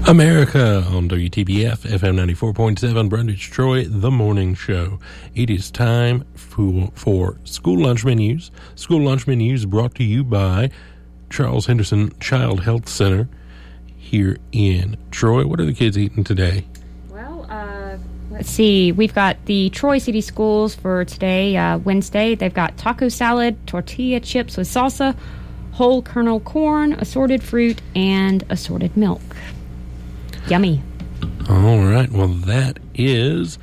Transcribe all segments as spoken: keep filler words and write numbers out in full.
America on W T B F, F M ninety-four point seven, Brundage Troy, The Morning Show. It is time for, for school lunch menus. School lunch menus brought to you by Charles Henderson Child Health Center here in Troy. What are the kids eating today? Well, uh, let's see. We've got the Troy City Schools for today, uh, Wednesday. They've got taco salad, tortilla chips with salsa, whole kernel corn, assorted fruit, and assorted milk. Yummy. All right. Well, that is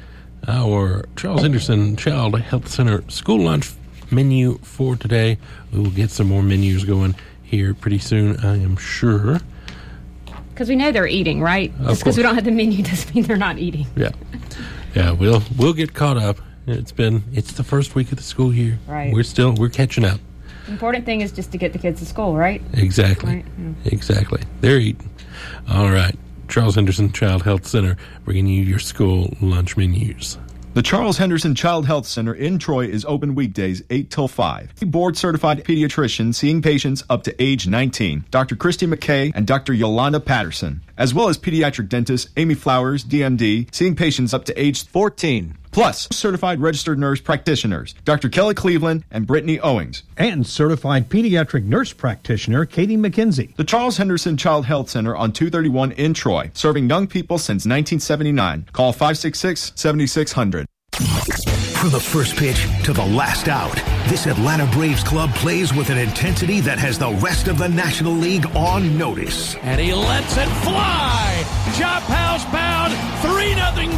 our Charles Henderson Child Health Center school lunch menu for today. We will get some more menus going here pretty soon, I am sure. Because we know they're eating, right? Just because we don't have the menu doesn't mean they're not eating. Yeah. Yeah, we'll we'll get caught up. It's been it's the first week of the school year. Right. We're still we're catching up. The important thing is just to get the kids to school, right? Exactly. Right. Yeah. Exactly. They're eating. All right. Charles Henderson Child Health Center bringing you your school lunch menus. The Charles Henderson Child Health Center in Troy is open weekdays eight till five. Board-certified pediatrician seeing patients up to age nineteen, Doctor Christy McKay and Doctor Yolanda Patterson, as well as pediatric dentist Amy Flowers, D M D, seeing patients up to age fourteen. Plus, certified registered nurse practitioners, Doctor Kelly Cleveland and Brittany Owings. And certified pediatric nurse practitioner, Katie McKenzie. The Charles Henderson Child Health Center on two thirty-one in Troy, serving young people since nineteen seventy-nine. Call five six six, seven six zero zero. From the first pitch to the last out, this Atlanta Braves club plays with an intensity that has the rest of the National League on notice. And he lets it fly. Chop house bound, three nothing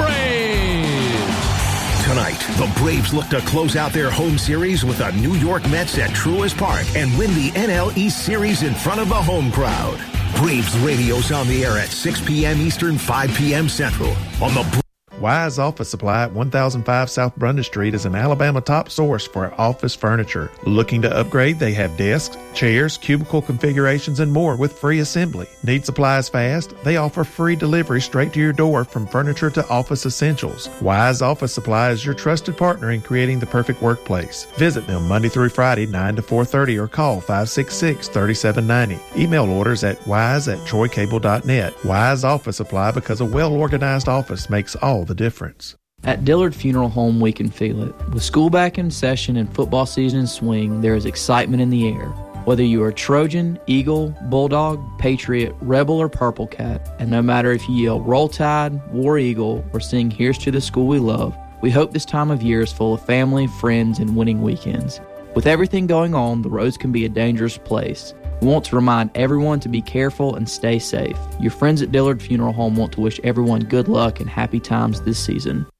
Braves. Tonight, the Braves look to close out their home series with the New York Mets at Truist Park and win the N L East Series in front of the home crowd. Braves radio's on the air at six p.m. Eastern, five p.m. Central on the Wise Office Supply at one thousand five South Brundage Street is an Alabama top source for office furniture. Looking to upgrade? They have desks, chairs, cubicle configurations, and more with free assembly. Need supplies fast? They offer free delivery straight to your door from furniture to office essentials. Wise Office Supply is your trusted partner in creating the perfect workplace. Visit them Monday through Friday, nine to four thirty, or call five six six, three seven nine zero. Email orders at wise at troy cable dot net. Wise Office Supply, because a well-organized office makes all the difference. At Dillard Funeral Home, we can feel it. With school back in session and football season in swing, there is excitement in the air. Whether you are Trojan, Eagle, Bulldog, Patriot, Rebel, or Purple Cat, and no matter if you yell Roll Tide, War Eagle, or sing Here's to the School We Love, we hope this time of year is full of family, friends, and winning weekends. With everything going on, the roads can be a dangerous place. We want to remind everyone to be careful and stay safe. Your friends at Dillard Funeral Home want to wish everyone good luck and happy times this season.